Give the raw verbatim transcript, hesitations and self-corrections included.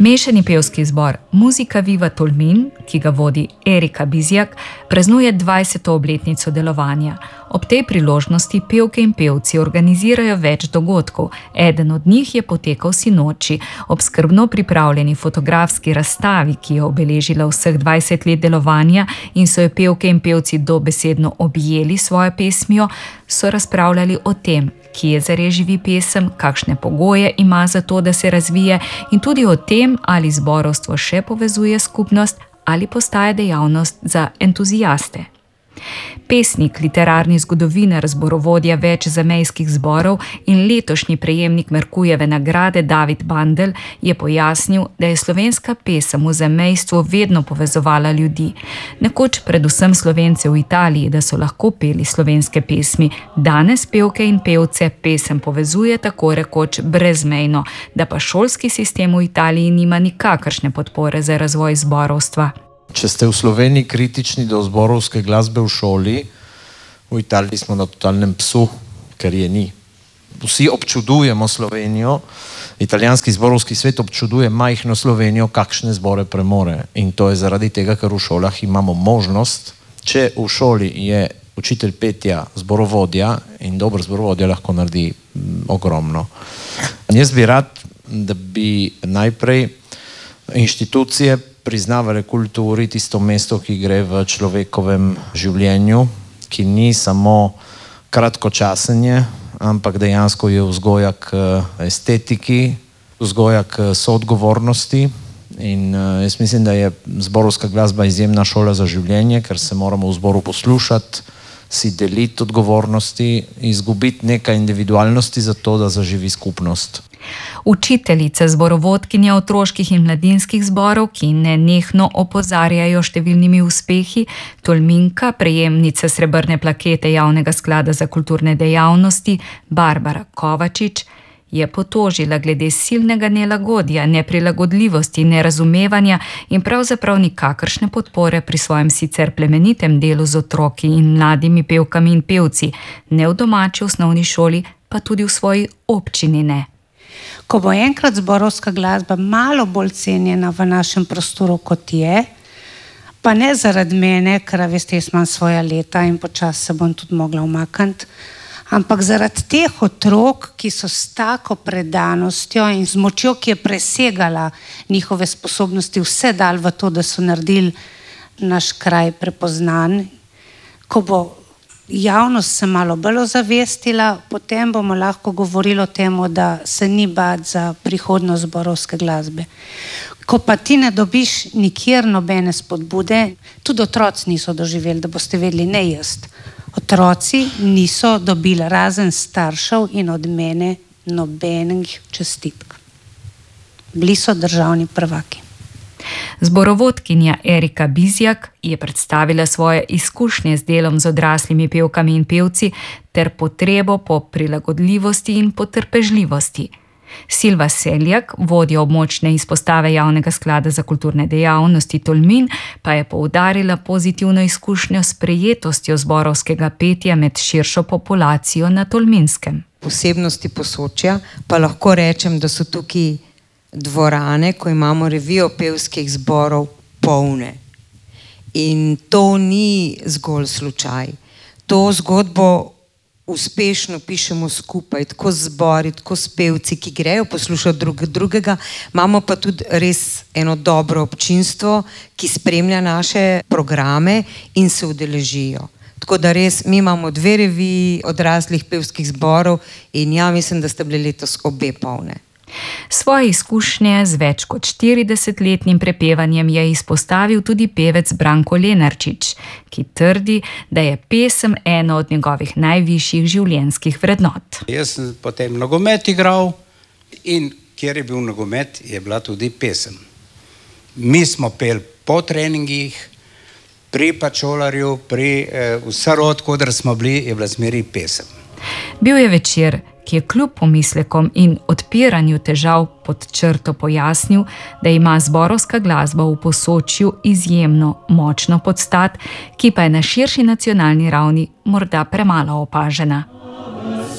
Mešani pevski zbor Muzika Viva Tolmin, ki ga vodi Erika Bizjak, praznuje dvajseto obletnico delovanja. Ob tej priložnosti pevke in pevci organizirajo več dogodkov. Eden od njih je potekal sinoči. Ob skrbno pripravljeni fotografski razstavi, ki je obeležila vseh dvajset let delovanja in so jo pevke in pevci dobesedno objeli svojo pesmijo, so razpravljali o tem, kje zares živi pesem, kakšne pogoje ima za to, da se razvije, in tudi o tem, ali zborovstvo še povezuje skupnost ali postaja dejavnost za entuziaste. Pesnik, literarni zgodovinar, zborovodja več zamejskih zborov in letošnji prejemnik Merkurjeve nagrade David Bandelj je pojasnil, da je slovenska pesem v zamejstvu vedno povezovala ljudi. Nekoč predvsem Slovence v Italiji, da so lahko peli slovenske pesmi. Danes pevke in pevce pesem povezuje tako rekoč brezmejno, da pa šolski sistem v Italiji nima nikakršne podpore za razvoj zborovstva. Če ste v Sloveniji kritični do zborovske glasbe v šoli, v Italiji smo na totalnem psu, ker je ni. Vsi občudujemo Slovenijo, italijanski zborovski svet občuduje majhno Slovenijo, kakšne zbore premore. In to je zaradi tega, ker v šolah imamo možnost, če v šoli je učitelj petja zborovodja in dober zborovodja lahko naredi ogromno. Jaz bi rad, da bi najprej inštitucije priznavale kulturi tisto mesto, ki gre v človekovem življenju, ki ni samo kratkočasenje, ampak dejansko je vzgoja k estetiki, vzgoja k soodgovornosti. In jaz mislim, da je zborovska glasba izjemna šola za življenje, ker se moramo v zboru poslušati, si deliti odgovornosti, izgubiti nekaj individualnosti za to, da zaživi skupnost. Učiteljica, zborovodkinja otroških in mladinskih zborov, ki nenehno opozarjajo številnimi uspehi, Tolminka, prejemnica srebrne plakete Javnega sklada za kulturne dejavnosti Barbara Kovačič, je potožila glede silnega nelagodja, neprilagodljivosti, nerazumevanja in pravzaprav nikakršne podpore pri svojem sicer plemenitem delu z otroki in mladimi pevkami in pevci, ne v domači osnovni šoli, pa tudi v svoji občini ne. Ko bo enkrat zborovska glasba malo bolj cenjena v našem prostoru, kot je, pa ne zaradi mene, ker veste, jaz imam svoja leta in počasi se bom tudi mogla umakniti, ampak zaradi teh otrok, ki so s tako predanostjo in z močjo, ki je presegala njihove sposobnosti, vse dal v to, da so naredili naš kraj prepoznan. Ko bo javnost se malo bolj ozavestila, potem bomo lahko govorili o tem, da se ni bati za prihodnost zborovske glasbe. Ko pa ti ne dobiš nikjer nobene spodbude, tudi otroci niso doživeli, da boste vedeli, ne jaz. Otroci niso dobili razen staršev in od mene nobenih čestitk. Bili so državni prvaki. Zborovodkinja Erika Bizjak je predstavila svoje izkušnje z delom z odraslimi pevkami in pevci ter potrebo po prilagodljivosti in potrpežljivosti. Silva Seljak, vodja območne izpostave Javnega sklada za kulturne dejavnosti Tolmin, pa je poudarila pozitivno izkušnjo s prejetostjo zborovskega petja med širšo populacijo na Tolminskem. Posebnosti Posočja pa lahko rečem, da so tukaj dvorane, ko imamo revijo pevskih zborov, polne. In to ni zgolj slučaj. To zgodbo uspešno pišemo skupaj, tako z zbori, tako s pevci, ki grejo poslušati drug, drugega. Imamo pa tudi res eno dobro občinstvo, ki spremlja naše programe in se udeležijo. Tako da res, mi imamo dve reviji odraslih pevskih zborov in ja, mislim, da sta bile letos obe polne. Svoje izkušnje z več kot štiridesetletnim prepevanjem je izpostavil tudi pevec Branko Lenarčič, ki trdi, da je pesem ena od njegovih najvišjih življenjskih vrednot. Jaz sem potem nogomet igral in kjer je bil nogomet, je bila tudi pesem. Mi smo peli po treningih, pri pačolarju, pri eh, vsarod, kodr smo bili, je bila zmeri pesem. Bil je večer, ki je kljub pomislekom in odpiranju težav pod črto pojasnil, da ima zborovska glasba v Posočju izjemno močno podstat, ki pa je na širši nacionalni ravni morda premalo opažena.